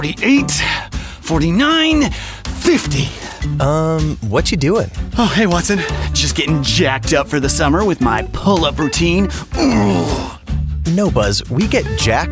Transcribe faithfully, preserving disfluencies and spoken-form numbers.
forty-eight, forty-nine, fifty. Um, what you doing? Oh, hey, Watson. Just getting jacked up for the summer with my pull-up routine. Ooh. No, Buzz, we get jacked